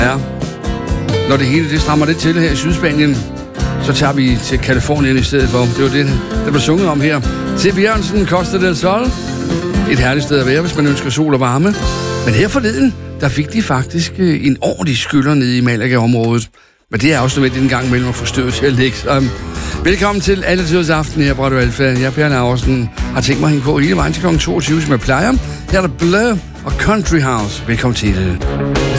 Ja. Når det hele det strammer lidt til her i Sydspanien, så tager vi til Californien i stedet for. Det var det, der blev sunget om her. Til Bjørnsen, Costa del Sol. Et herligt sted at være, hvis man ønsker sol og varme. Men her forleden, der fik de faktisk en ordentlig skylder nede i Malaga-området. Men det er også nødvendigt en gang imellem at få støvet til at lægge sig. Velkommen til Alle Tiders Aften her på Radio Alfa. Jeg, Per Laursen, har tænkt mig at hænge på hele vejen til kl. 22, som jeg plejer. Her er der Blur og Country House. Velkommen til det.